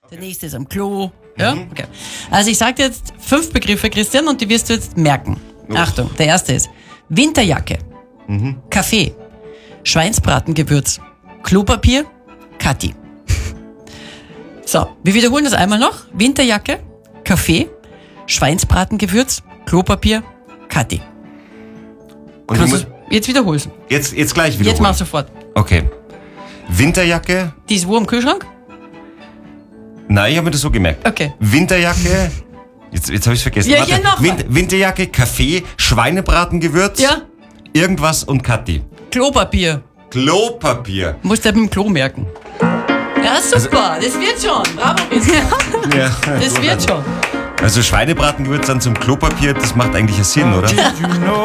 Der nächste ist am Klo. Ja? Okay. Also ich sage dir jetzt 5 Begriffe, Christian, und die wirst du jetzt merken. Achtung, der erste ist Winterjacke, Kaffee, Schweinsbratengewürz, Klopapier, Kathi. So, wir wiederholen das einmal noch. Winterjacke, Kaffee, Schweinsbratengewürz, Klopapier, Kathi. Und Kannst du jetzt wiederholen? jetzt gleich wiederholen. Jetzt mach sofort. Okay. Winterjacke. Die ist wo im Kühlschrank? Nein, ich habe mir das so gemerkt. Okay. Winterjacke. Jetzt habe ich es vergessen. Ja, hier noch. Winterjacke, Kaffee, Schweinebratengewürz. Ja. Irgendwas und Kathi. Klopapier. Klopapier. Musst du mit dem Klo merken. Ja, super. Das wird schon. Bravo, Christian. Ja. Das wird schon. Also Schweinebratengewürz dann zum Klopapier, das macht eigentlich einen Sinn, oder?